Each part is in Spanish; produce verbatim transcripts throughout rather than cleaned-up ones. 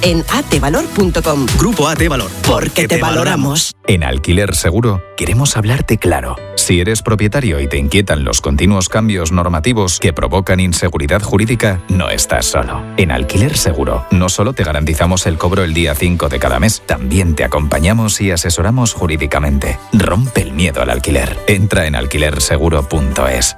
en a t valor punto com. Grupo A T Valor. Porque te valoramos. En Alquiler Seguro queremos hablarte claro. Si eres propietario y te inquietan los continuos cambios normativos que provocan inseguridad jurídica, no estás solo. En Alquiler Seguro no solo te garantizamos el cobro el día cinco de cada mes, también te acompañamos y asesoramos jurídicamente. Rompe el miedo al alquiler. Entra en alquiler seguro punto es.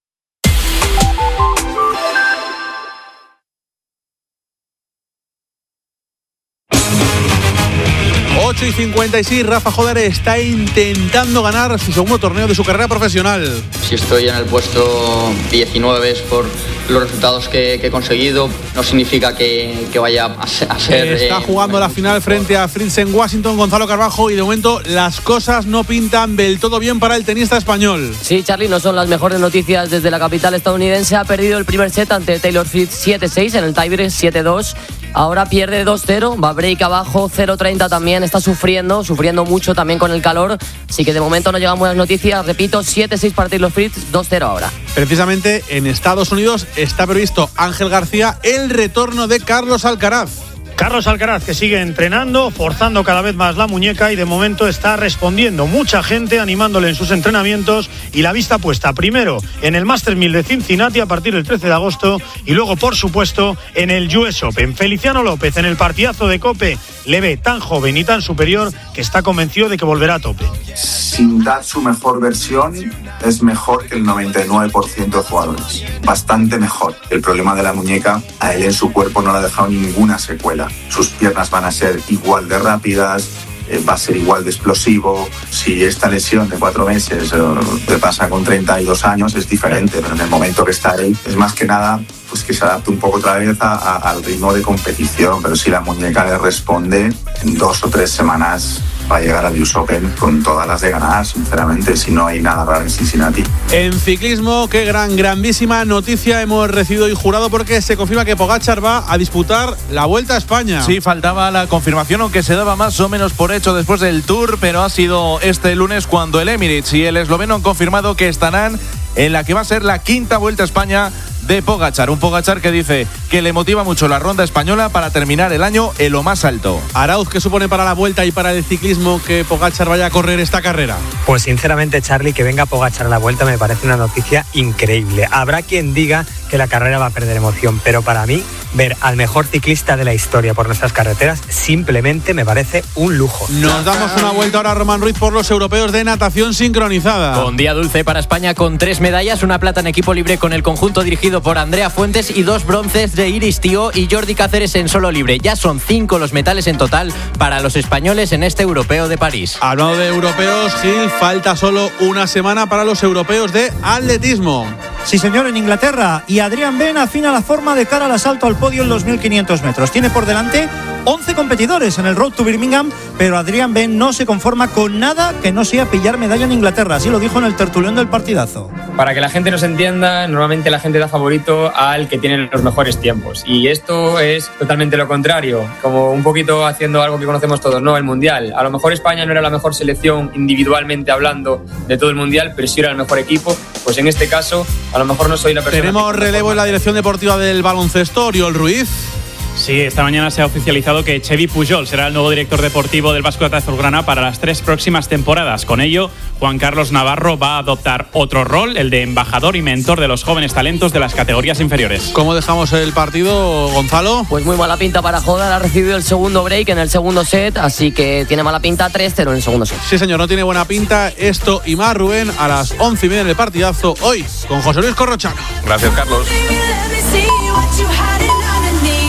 ocho y cincuenta y seis, Rafa Jodare está intentando ganar su segundo torneo de su carrera profesional. Si estoy en el puesto diecinueve es por los resultados que, que he conseguido, no significa que, que vaya a ser... A ser está eh, jugando la final frente a Fritz en Washington, Gonzalo Carbajo, y de momento las cosas no pintan del todo bien para el tenista español. Sí, Charly, no son las mejores noticias desde la capital estadounidense. Ha perdido el primer set ante Taylor Fritz siete seis, en el tiebreak siete dos. Ahora pierde dos cero, va break abajo, cero treinta también, está sufriendo, sufriendo mucho también con el calor, así que de momento no llegan buenas noticias, repito, siete seis para Taylor Fritz, dos cero ahora. Precisamente en Estados Unidos está previsto, Ángel García, el retorno de Carlos Alcaraz. Carlos Alcaraz, que sigue entrenando, forzando cada vez más la muñeca y de momento está respondiendo. Mucha gente animándole en sus entrenamientos y la vista puesta primero en el Masters mil de Cincinnati a partir del trece de agosto y luego, por supuesto, en el U S Open. Feliciano López en el partidazo de COPE le ve tan joven y tan superior que está convencido de que volverá a tope. Sin dar su mejor versión, es mejor que el noventa y nueve por ciento de jugadores. Bastante mejor. El problema de la muñeca, a él en su cuerpo no le ha dejado ninguna secuela. Sus piernas van a ser igual de rápidas, eh, va a ser igual de explosivo. Si esta lesión de cuatro meses eh, te pasa con treinta y dos años, es diferente, pero en el momento que está él, es más que nada pues que se adapte un poco otra vez a, a, al ritmo de competición. Pero si la muñeca le responde, en dos o tres semanas va a llegar al U S Open con todas las de ganar, sinceramente, si no hay nada raro en Cincinnati. En ciclismo, qué gran, grandísima noticia hemos recibido y jurado, porque se confirma que Pogačar va a disputar la Vuelta a España. Sí, faltaba la confirmación, aunque se daba más o menos por hecho después del Tour, pero ha sido este lunes cuando el Emirates y el esloveno han confirmado que estarán en la que va a ser la quinta Vuelta a España de Pogačar. Un Pogačar que dice que le motiva mucho la ronda española para terminar el año en lo más alto. Arauz, ¿qué supone para la Vuelta y para el ciclismo que Pogačar vaya a correr esta carrera? Pues sinceramente, Charly, que venga Pogačar a la Vuelta me parece una noticia increíble. Habrá quien diga que la carrera va a perder emoción, pero para mí, ver al mejor ciclista de la historia por nuestras carreteras simplemente me parece un lujo. Nos damos una vuelta ahora, Román Ruiz, por los europeos de natación sincronizada. Con día dulce para España, con tres medallas, una plata en equipo libre con el conjunto dirigido por Andrea Fuentes y dos bronces de Iris Tío y Jordi Cáceres en solo libre. Ya son cinco los metales en total para los españoles en este europeo de París. Hablando de europeos, Gil, falta solo una semana para los europeos de atletismo. Sí, señor, en Inglaterra. Y Adrián Ben afina la forma de cara al asalto al podio en los mil quinientos metros. Tiene por delante once competidores en el Road to Birmingham, pero Adrián Ben no se conforma con nada que no sea pillar medalla en Inglaterra. Así lo dijo en el tertulión del partidazo. Para que la gente nos entienda, normalmente la gente da favorito al que tiene los mejores tiempos. Y esto es totalmente lo contrario, como un poquito haciendo algo que conocemos todos, ¿no? El Mundial. A lo mejor España no era la mejor selección individualmente hablando de todo el Mundial, pero sí era el mejor equipo. Pues en este caso, a lo mejor no soy la persona... Tenemos relevo en la dirección deportiva del baloncesto, Oriol Ruiz. Sí, esta mañana se ha oficializado que Xevi Pujol será el nuevo director deportivo del Vasco Errázuriz Azulgrana para las tres próximas temporadas. Con ello, Juan Carlos Navarro va a adoptar otro rol, el de embajador y mentor de los jóvenes talentos de las categorías inferiores. ¿Cómo dejamos el partido, Gonzalo? Pues muy mala pinta para Jodar, ha recibido el segundo break en el segundo set, así que tiene mala pinta, tres cero en el segundo set. Sí, señor, no tiene buena pinta. Esto y más, Rubén, a las once y media en el partidazo, hoy, con José Luis Corrochano. Gracias, Carlos.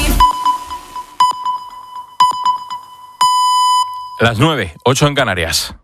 Las nueve, ocho en Canarias.